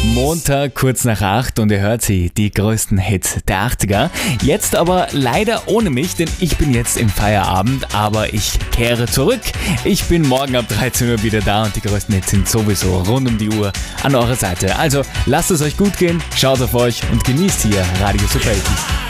Montag kurz nach 8 und ihr hört sie, die größten Hits der 80er. Jetzt aber leider ohne mich, denn ich bin jetzt im Feierabend, aber ich kehre zurück. Ich bin morgen ab 13 Uhr wieder da und die größten Hits sind sowieso rund um die Uhr an eurer Seite. Also lasst es euch gut gehen, schaut auf euch und genießt hier Radio Super 80.